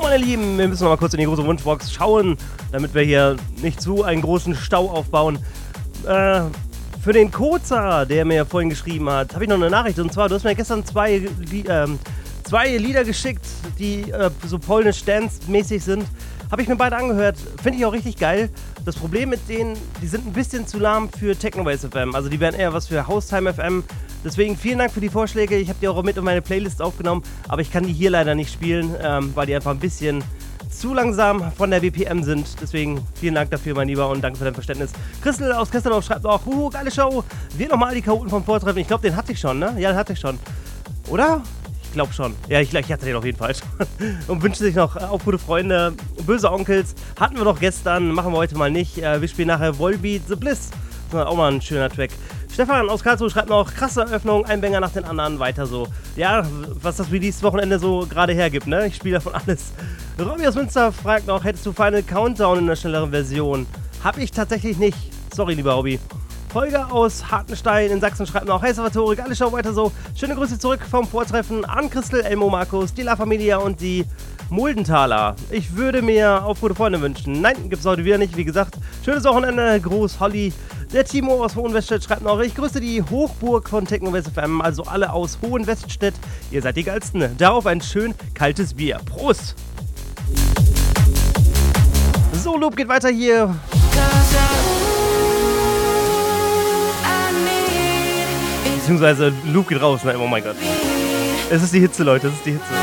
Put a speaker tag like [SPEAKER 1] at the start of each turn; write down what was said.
[SPEAKER 1] meine Lieben, wir müssen noch mal kurz in die große Wunschbox schauen, damit wir hier nicht zu einen großen Stau aufbauen. Für den Koza, der mir vorhin geschrieben hat, habe ich noch eine Nachricht. Und zwar, du hast mir gestern zwei Lieder geschickt, die so polnisch Dance-mäßig sind. Habe ich mir beide angehört. Finde ich auch richtig geil. Das Problem mit denen, die sind ein bisschen zu lahm für Technobase FM. Also die wären eher was für Haustime FM. Deswegen vielen Dank für die Vorschläge. Ich habe die auch mit in meine Playlist aufgenommen. Aber ich kann die hier leider nicht spielen, weil die einfach ein bisschen zu langsam von der BPM sind. Deswegen vielen Dank dafür, mein Lieber, und danke für dein Verständnis. Christel aus Kesselsdorf schreibt auch, geile Show. Wir nochmal die Chaoten vom Vortreffen. Ich glaube, den hatte ich schon, ne? Ja, den hatte ich schon. Oder? Ich glaube schon. Ja, ich hatte den auf jeden Fall schon. Und wünsche sich noch auf gute Freunde. Böse Onkels hatten wir doch gestern, machen wir heute mal nicht. Wir spielen nachher Volbeat The Bliss. Das ist auch mal ein schöner Track. Stefan aus Karlsruhe schreibt noch, krasse Eröffnung, ein Banger nach den anderen, weiter so. Ja, was das Release-Wochenende so gerade hergibt, ne? Ich spiele davon alles. Robby aus Münster fragt noch, hättest du Final Countdown in der schnelleren Version? Hab ich tatsächlich nicht. Sorry, lieber Robby. Holger aus Hartenstein in Sachsen schreibt noch, hey Salvatore, geile Show, weiter so. Schöne Grüße zurück vom Vortreffen an Christel, Elmo, Markus, die La Familia und die Muldenthaler. Ich würde mir auf gute Freunde wünschen. Nein, gibt's heute wieder nicht, wie gesagt. Schönes Wochenende, Gruß, Holly. Der Timo aus Hohenweststedt schreibt noch, ich grüße die Hochburg von Technobase FM, also alle aus Hohenweststedt. Ihr seid die Geilsten. Darauf ein schön kaltes Bier. Prost! So, Loop geht weiter hier. Beziehungsweise Loop geht raus, ne? Oh mein Gott. Es ist die Hitze, Leute, es ist die Hitze.